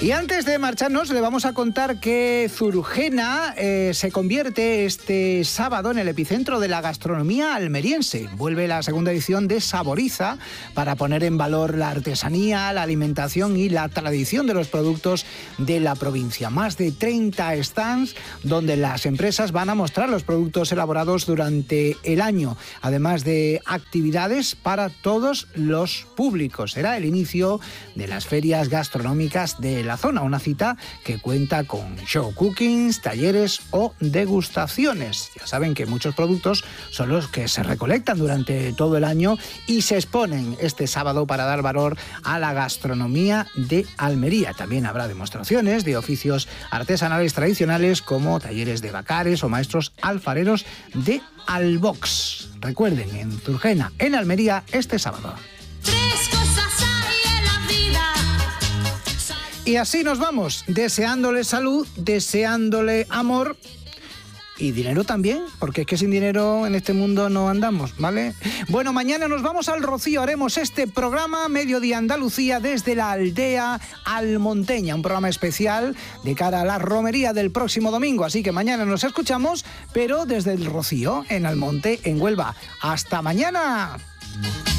Y antes de marcharnos, le vamos a contar que Zurgena se convierte este sábado en el epicentro de la gastronomía almeriense. Vuelve la segunda edición de Saboriza para poner en valor la artesanía, la alimentación y la tradición de los productos de la provincia. Más de 30 stands donde las empresas van a mostrar los productos elaborados durante el año, además de actividades para todos los públicos. Será el inicio de las ferias gastronómicas de la zona, una cita que cuenta con show cookings, talleres o degustaciones. Ya saben que muchos productos son los que se recolectan durante todo el año y se exponen este sábado para dar valor a la gastronomía de Almería. También habrá demostraciones de oficios artesanales tradicionales como talleres de bacares o maestros alfareros de Albox. Recuerden, en Zurgena, en Almería, este sábado. Y así nos vamos, deseándole salud, deseándole amor y dinero también, porque es que sin dinero en este mundo no andamos, ¿vale? Bueno, mañana nos vamos al Rocío, haremos este programa Mediodía Andalucía desde la aldea almonteña, un programa especial de cara a la romería del próximo domingo, así que mañana nos escuchamos, pero desde el Rocío, en Almonte, en Huelva. ¡Hasta mañana!